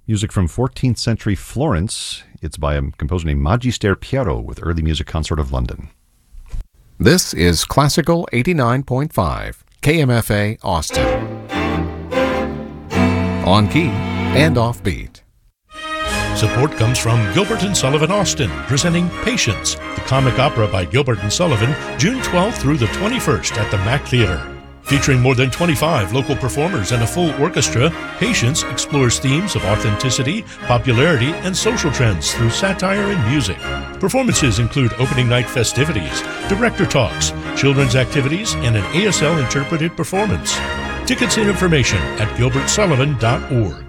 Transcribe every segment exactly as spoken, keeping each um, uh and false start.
Music from fourteenth century Florence. It's by a composer named Magister Piero with Early Music Consort of London. This is Classical eighty-nine point five, K M F A Austin. On key and offbeat. Support comes from Gilbert and Sullivan Austin, presenting Patience, the comic opera by Gilbert and Sullivan, June twelfth through the twenty-first at the Mac Theater. Featuring more than twenty-five local performers and a full orchestra, Patience explores themes of authenticity, popularity, and social trends through satire and music. Performances include opening night festivities, director talks, children's activities, and an A S L interpreted performance. Tickets and information at gilbert sullivan dot org.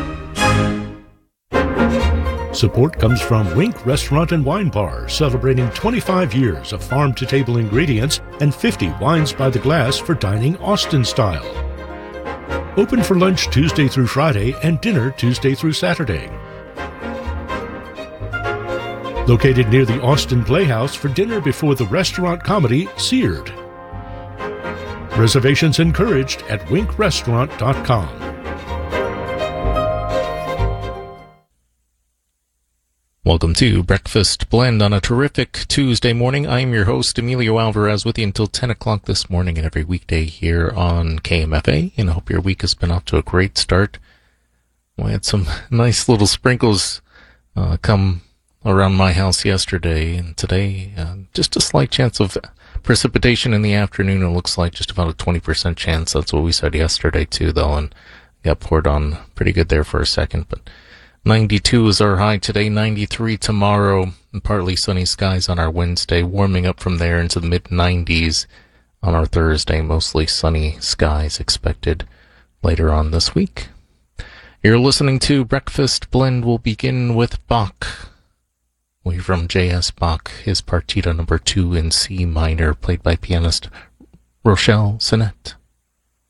Support comes from Wink Restaurant and Wine Bar, celebrating twenty-five years of farm-to-table ingredients and fifty wines by the glass for dining Austin style. Open for lunch Tuesday through Friday and dinner Tuesday through Saturday. Located near the Austin Playhouse for dinner before the restaurant comedy Seared. Reservations encouraged at wink restaurant dot com. Welcome to Breakfast Blend on a terrific Tuesday morning. I'm your host, Emilio Alvarez, with you until ten o'clock this morning and every weekday here on K M F A, and I hope your week has been off to a great start. We had some nice little sprinkles uh, come around my house yesterday, and today uh, just a slight chance of precipitation in the afternoon. It looks like just about a twenty percent chance. That's what we said yesterday too, though, and got poured on pretty good there for a second, but ninety-two is our high today, ninety-three tomorrow, and partly sunny skies on our Wednesday, warming up from there into the mid nineties on our Thursday, mostly sunny skies expected later on this week. You're listening to Breakfast Blend. We'll begin with Bach. We from J S Bach, his Partita number two in C minor, played by pianist Rochelle Sinet.